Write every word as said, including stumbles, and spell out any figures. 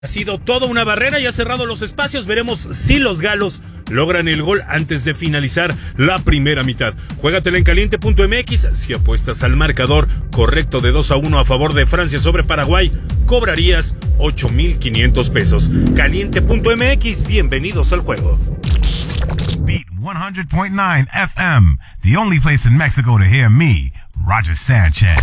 Ha sido toda una barrera y ha cerrado los espacios. Veremos si los galos logran el gol antes de finalizar la primera mitad. Juégatela en caliente punto m x. Si apuestas al marcador correcto de dos a uno a favor de Francia sobre Paraguay, cobrarías ocho mil quinientos pesos. caliente punto m x, bienvenidos al juego. Beat one hundred point nine F M, the only place in Mexico to hear me, Roger Sanchez.